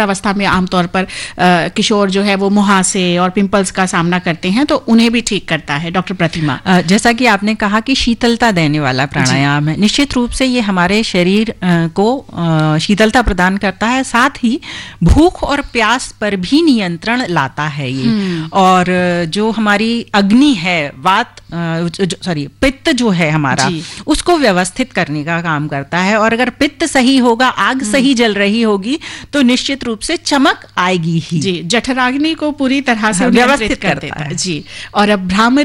किशोरावस्था में आमतौर पर किशोर जो है वो मुहासे और पिंपल्स का सामना करते हैं, तो उन्हें भी ठीक करता है। डॉक्टर प्रतिमा, जैसा कि आपने कहा कि शीतलता देने वाला प्राणायाम है, निश्चित रूप से ये हमारे शरीर को शीतलता प्रदान करता है, साथ ही भूख और प्यास पर भी नियंत्रण लाता है ये। और जो हमारी अग्नि है, पित्त जो है हमारा, उसको व्यवस्थित करने का काम करता है। और अगर पित्त सही होगा, आग सही जल रही होगी, तो निश्चित रूप से चमक आएगी ही। जी, जठराग्नि को पूरी तरह से व्यवस्थित कर देता है। जी, और अब भ्रामरी